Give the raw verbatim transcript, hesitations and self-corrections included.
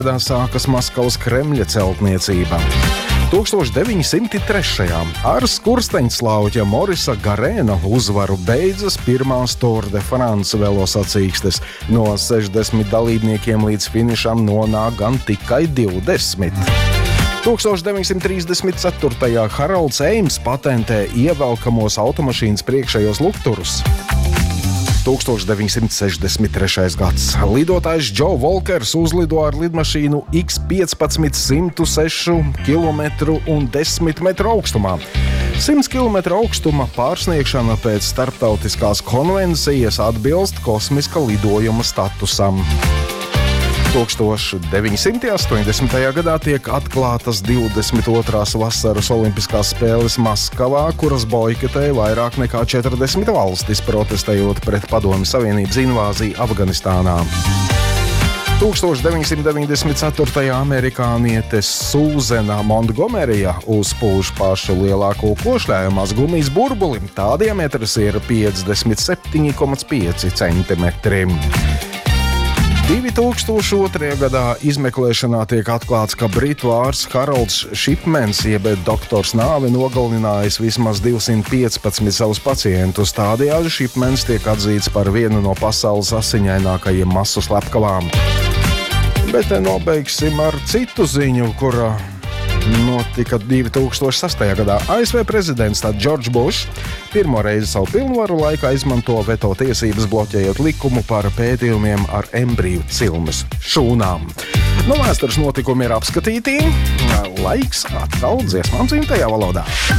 sākas Maskavas Kremļa celtniecība. tūkstoš deviņsimt trešajā ar skursteņslauķa Morisa Garēna uzvaru beidzas pirmās Tour de France velosacīkstes. No sešdesmit dalībniekiem līdz finišam nonāk gan tikai divdesmit. tūkstoš deviņsimt trīsdesmit ceturtajā Harolds Eims patentē ievelkamos automašīnas priekšējos lukturus. tūkstoš deviņsimt sešdesmit trešais gads. Lidotājs Džo Volkers uzlido ar lidmašīnu X piecpadsmit simtu sešu kilometru un desmit metru augstumā. simts kilometru augstuma pārsniegšana pēc starptautiskās konvencijas atbilst kosmiska lidojuma statusam. tūkstoš deviņsimt astoņdesmitajā gadā tiek atklātas divdesmit otrās vasaras olimpiskās spēles Maskavā, kuras boikotēja vairāk nekā četrdesmit valstis, protestējot pret Padomju Savienības invāziju Afganistānā. tūkstoš deviņsimt deviņdesmit ceturtajā amerikāniete Sūzena Montgomerija uzpūš pašu lielāko košļājumās gumijas burbuli. Tā diametrs ir piecdesmit septiņi komats pieci centimetri. divi tūkstoši otrajā gadā izmeklēšanā tiek atklāts, ka britu ārsts Harolds Shipmans, jeb doktors Nāvi, nogalinājis vismaz divsimt piecpadsmit savus pacientus. Tādējādi Shipmans tiek atzīts par vienu no pasaules asiņainākajiem masu slepkavām. Bet nobeigsim ar citu ziņu, kura notika divi tūkstoši sastajā gadā. A S V prezidents Džordžs Bušs pirmo reizi savu pilnvaru laikā izmanto veto tiesības, bloķējot likumu par pētījumiem ar embriju cilmes šūnām. No vēstures notikumi ir apskatīti. Laiks atkal dziesmām dzimtajā valodā.